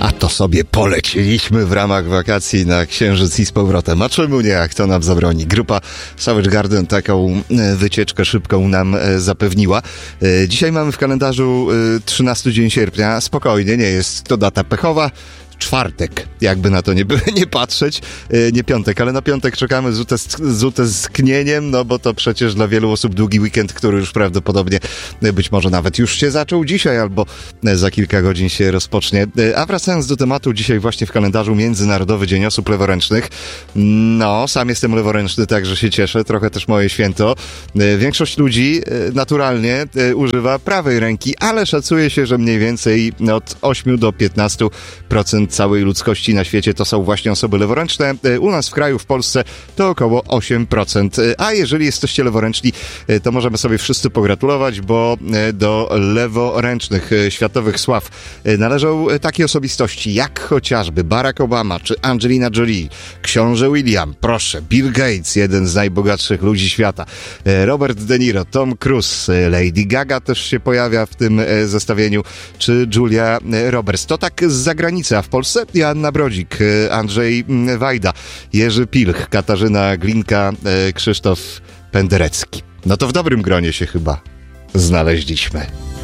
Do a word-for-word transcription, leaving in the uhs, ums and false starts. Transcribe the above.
A to sobie poleciliśmy w ramach wakacji na Księżyc i z powrotem. A czemu nie, jak to nam zabroni? Grupa Savage Garden taką wycieczkę szybką nam zapewniła. Dzisiaj mamy w kalendarzu trzynasty dzień sierpnia. Spokojnie, nie jest to data pechowa. Czwartek, jakby na to nie, nie patrzeć, nie piątek, ale na piątek czekamy z utęsknieniem, no bo to przecież dla wielu osób długi weekend, który już prawdopodobnie być może nawet już się zaczął dzisiaj albo za kilka godzin się rozpocznie. A wracając do tematu, dzisiaj właśnie w kalendarzu Międzynarodowy Dzień Osób Leworęcznych. No, sam jestem leworęczny, także się cieszę, trochę też moje święto. Większość ludzi naturalnie używa prawej ręki, ale szacuje się, że mniej więcej od ośmiu do piętnastu procent całej ludzkości na świecie to są właśnie osoby leworęczne. U nas w kraju, w Polsce to około osiem procent. A jeżeli jesteście leworęczni, to możemy sobie wszyscy pogratulować, bo do leworęcznych światowych sław należą takie osobistości jak chociażby Barack Obama czy Angelina Jolie, książę William, proszę, Bill Gates, jeden z najbogatszych ludzi świata, Robert De Niro, Tom Cruise, Lady Gaga też się pojawia w tym zestawieniu, czy Julia Roberts. To tak z zagranicy, a w Polsce Joanna Brodzik, Andrzej Wajda, Jerzy Pilch, Katarzyna Glinka, Krzysztof Penderecki. No to w dobrym gronie się chyba znaleźliśmy.